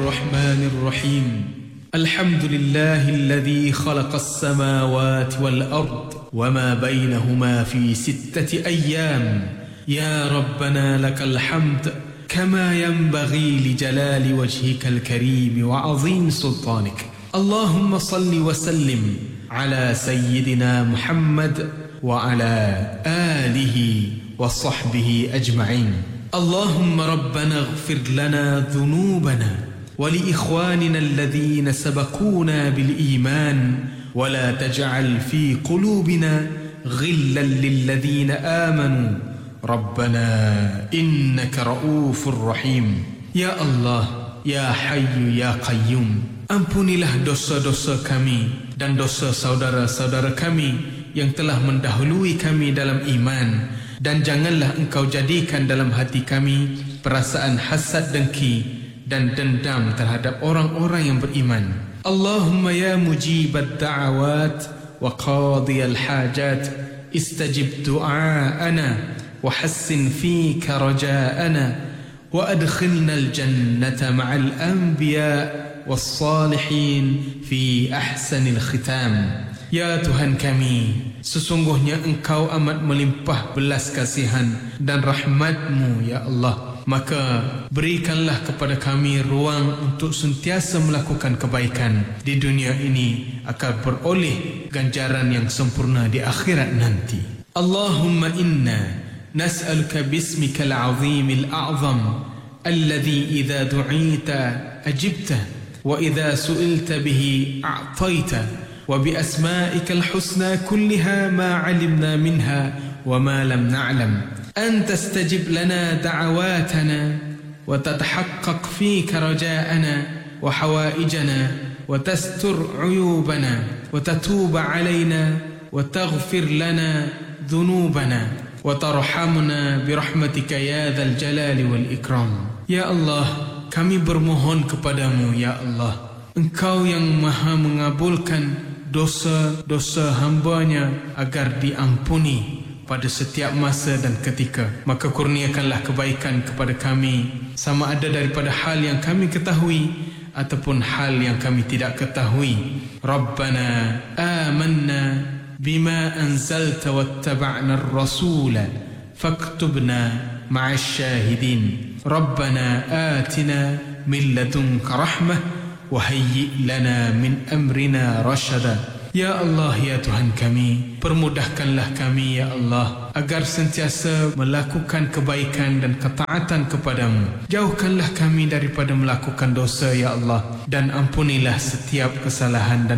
الرحمن الرحيم الحمد لله الذي خلق السماوات والأرض وما بينهما في 6 أيام يا ربنا لك الحمد كما ينبغي لجلال وجهك الكريم وعظيم سلطانك اللهم صل وسلم على سيدنا محمد وعلى آله وصحبه أجمعين اللهم ربنا اغفر لنا ذنوبنا ولإخواننا الذين سبقونا بالإيمان ولا تجعل في قلوبنا غلا للذين آمنوا ربنا إنك رؤوف رحيم يا الله يا حي يا قيوم ampunilah dosa-dosa kami dan dosa saudara-saudara kami yang telah mendahului kami dalam iman, dan janganlah engkau jadikan dalam hati kami perasaan hasad, dengki dan dendam terhadap orang-orang yang beriman. Allahumma ya mujibad da'awat wa qadiyal hajat istajib du'aana wa hassin fika raja'ana wa adkhilna al-jannata ma'al anbiya' wassalihin fi ahsanil khitam. Ya Tuhan kami, sesungguhnya Engkau amat melimpah belas kasihan dan rahmat-Mu ya Allah, maka berikanlah kepada kami ruang untuk sentiasa melakukan kebaikan di dunia ini agar beroleh ganjaran yang sempurna di akhirat nanti. Allahumma inna nas'aluka bismikal azimil a'zam alladhi idza du'ita ajibta wa idza su'ilta bihi a'taita وبأسمائك الحسنى كلها ما علمنا منها وما لم نعلم أن تستجب لنا دعواتنا وتتحقق فيك رجاءنا وحوائجنا وتستر عيوبنا وتتوب علينا وتغفر لنا ذنوبنا وترحمنا برحمتك يا ذا الجلال والإكرام. Ya Allah, kami bermohon kepadamu ya Allah, Engkau yang maha mengabulkan dosa-dosa hambanya agar diampuni pada setiap masa dan ketika. Maka kurniakanlah kebaikan kepada kami, sama ada daripada hal yang kami ketahui ataupun hal yang kami tidak ketahui. Rabbana amanna bima anzalta wattaba'na ar-rasula faktubna ma'ash syahidin. Rabbana atina min ladunka rahmah wahayyi lana min amrina rasyada. Ya Allah, ya Tuhan kami, permudahkanlah kami ya Allah agar sentiasa melakukan kebaikan dan ketaatan kepadamu. Jauhkanlah kami daripada melakukan dosa ya Allah, dan ampunilah setiap kesalahan dan